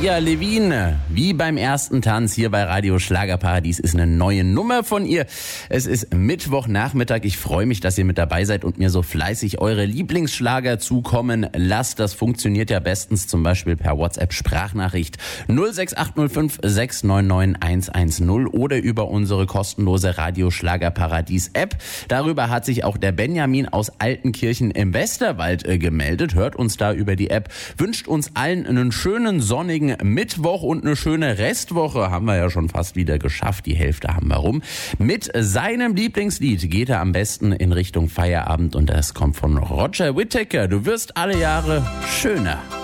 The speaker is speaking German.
Maria Levine, wie beim ersten Tanz hier bei Radio Schlagerparadies, ist eine neue Nummer von ihr. Es ist Mittwochnachmittag. Ich freue mich, dass ihr mit dabei seid und mir so fleißig eure Lieblingsschlager zukommen lasst. Das funktioniert ja bestens zum Beispiel per WhatsApp-Sprachnachricht 06805 699 110 oder über unsere kostenlose Radio Schlagerparadies-App. Darüber hat sich auch der Benjamin aus Altenkirchen im Westerwald gemeldet. Hört uns da über die App. Wünscht uns allen einen schönen sonnigen Mittwoch und eine schöne Restwoche. Haben wir ja schon fast wieder geschafft. Die Hälfte haben wir rum. Mit seinem Lieblingslied geht er am besten in Richtung Feierabend und das kommt von Roger Whittaker. Du wirst alle Jahre schöner.